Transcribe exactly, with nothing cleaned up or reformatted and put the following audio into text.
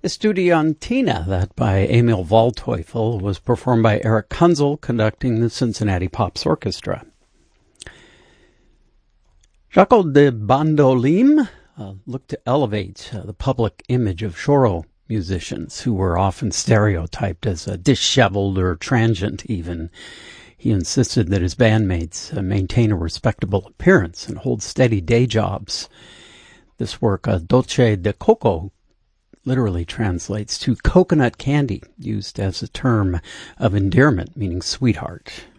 Estudiantina, that by Emil Waldteufel, was performed by Eric Kunzel, conducting the Cincinnati Pops Orchestra. Jaco de Bandolim uh, looked to elevate uh, the public image of choro musicians, who were often stereotyped as uh, disheveled or transient even. He insisted that his bandmates uh, maintain a respectable appearance and hold steady day jobs. This work, uh, Dolce de Coco, literally translates to coconut candy, used as a term of endearment, meaning sweetheart.